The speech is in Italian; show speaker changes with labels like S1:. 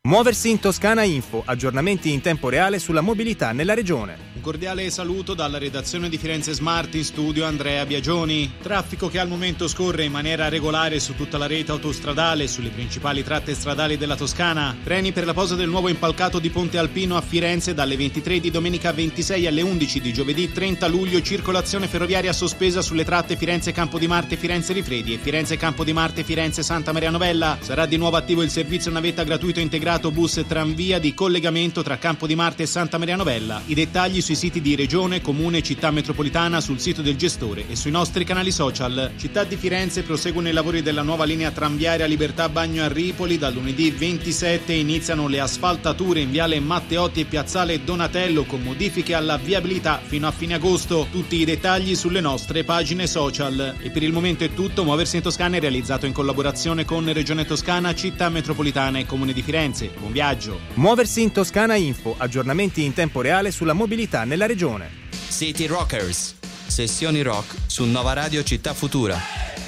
S1: Muoversi in Toscana Info, aggiornamenti in tempo reale sulla mobilità nella regione.
S2: Un cordiale saluto dalla redazione di Firenze Smart, in studio Andrea Biagioni. Traffico che al momento scorre in maniera regolare su tutta la rete autostradale, sulle principali tratte stradali della Toscana. Treni per la posa del nuovo impalcato di Ponte Alpino a Firenze dalle 23 di domenica 26 alle 11 di giovedì 30 luglio. Circolazione ferroviaria sospesa sulle tratte Firenze Campo di Marte Firenze Rifredi e Firenze Campo di Marte Firenze Santa Maria Novella. Sarà di nuovo attivo il servizio navetta gratuito integrato bus e tranvia di collegamento tra Campo di Marte e Santa Maria Novella. I dettagli sui siti di Regione, Comune e Città Metropolitana, sul sito del gestore e sui nostri canali social. Città di Firenze proseguono i lavori della nuova linea tranviaria Libertà Bagno a Ripoli. Dal lunedì 27 iniziano le asfaltature in viale Matteotti e piazzale Donatello, con modifiche alla viabilità fino a fine agosto. Tutti i dettagli sulle nostre pagine social. E per il momento è tutto. Muoversi in Toscana è realizzato in collaborazione con Regione Toscana, Città Metropolitana e Comune di Firenze. Buon viaggio.
S1: Muoversi in Toscana Info, aggiornamenti in tempo reale sulla mobilità nella regione.
S3: City Rockers, sessioni rock su Nova Radio Città Futura.